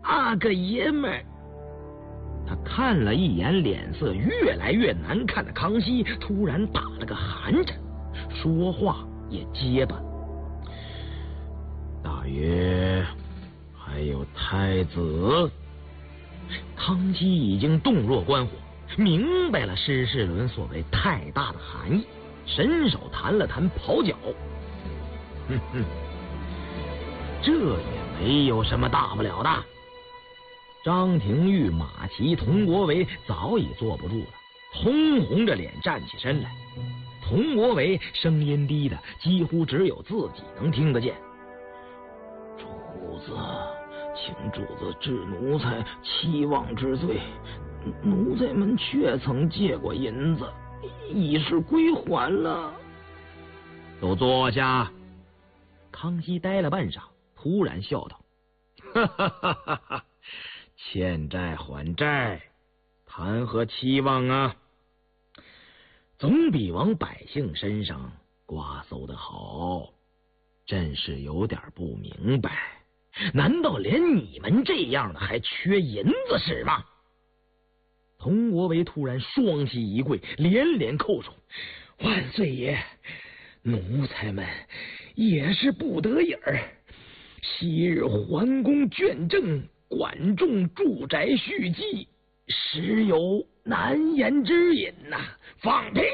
大个爷们儿！他看了一眼脸色越来越难看的康熙，突然打了个寒颤，说话也结巴。大约还有太子。康熙已经洞若观火，明白了施世伦所谓太大的含义，伸手弹了弹袍角。哼哼，这也没有什么大不了的。张廷玉、马齐、佟国维早已坐不住了，通红着脸站起身来。佟国维声音低的几乎只有自己能听得见：主子，请主子治奴才欺妄之罪，奴才们确曾借过银子，已是归还了。都坐下。康熙呆了半晌，突然笑道：哈哈哈哈哈！欠债还债，谈何期望啊？总比往百姓身上刮搜的好。朕是有点不明白，难道连你们这样的还缺银子使吗？佟国维突然双膝一跪，连连叩首：万岁爷，奴才们也是不得已儿。昔日桓公卷政，管仲住宅蓄积，实有难言之隐呐！放屁！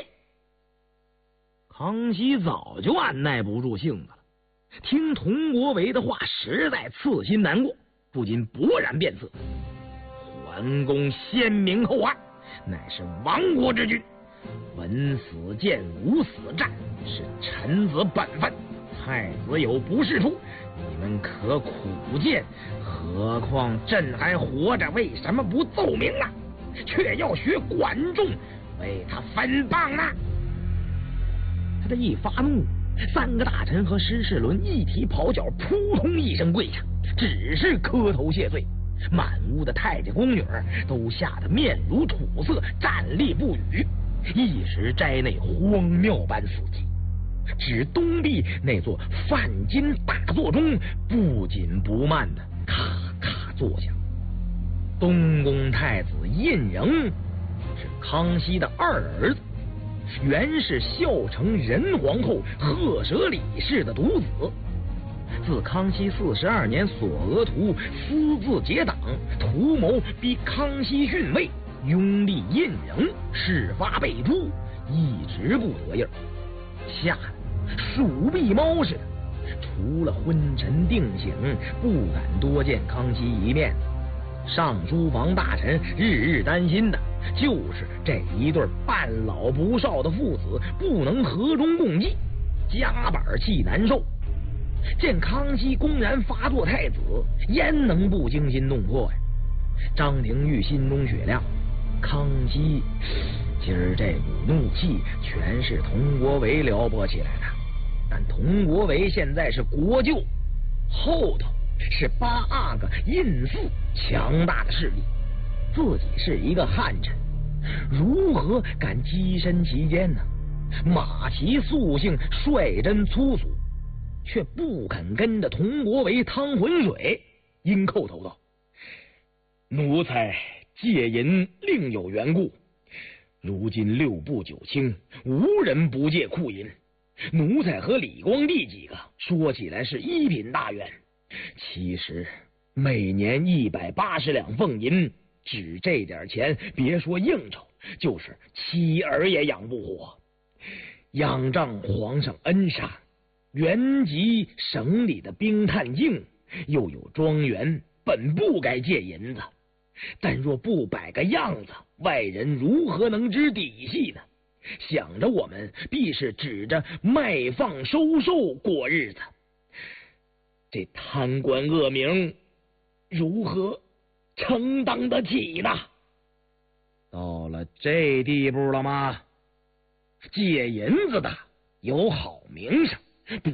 康熙早就按耐不住性子了，听佟国维的话实在刺心难过，不禁勃然变色。桓公先明后暗，乃是亡国之君，文死谏，武死战，是臣子本分。太子有不是处，你们可苦谏，何况朕还活着，为什么不奏明呢？却要学管仲，为他分棒呢？他这一发怒，三个大臣和施世伦一提袍角，扑通一声跪下，只是磕头谢罪。满屋的太监宫女都吓得面如土色，站立不语，一时斋内荒谬般死寂。只东壁那座范金大座中不紧不慢的咔咔作响。东宫太子胤禛是康熙的二儿子，原是孝成仁皇后赫舍里氏的独子。自康熙42年索额图私自结党，图谋逼康熙逊位，拥立胤禛，事发被诛，一直不得印儿，吓得鼠避猫似的，除了昏沉定省，不敢多见康熙一面。上书房大臣日日担心的就是这一对半老不少的父子不能和衷共济，夹板气难受。见康熙公然发作太子，焉能不惊心动魄呀？张廷玉心中雪亮，康熙今儿这股怒气全是佟国维撩拨起来的，但佟国维现在是国舅，后头是8阿哥胤祀强大的势力，自己是一个汉臣，如何敢跻身其间呢？马齐素性率真粗俗，却不肯跟着佟国维趟浑水，因叩头道：奴才戒银另有缘故，如今6部9卿无人不借库银，奴才和李光地几个说起来是一品大员，其实每年180两俸银，只这点钱，别说应酬，就是妻儿也养不活。仰仗皇上恩赏，原籍省里的兵探境，又有庄园，本不该借银子，但若不摆个样子，外人如何能知底细呢？想着我们必是指着卖放收受过日子，这贪官恶名如何承当得起呢？到了这地步了吗？借银子的有好名声，